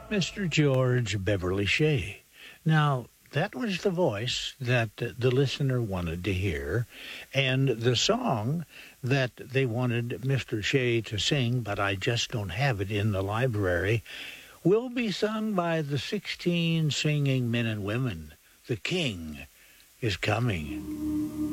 Mr. George Beverly Shea. Now, that was the voice that the listener wanted to hear, and the song that they wanted Mr. Shea to sing, but I just don't have it in the library, will be sung by the 16 singing men and women. The King is coming.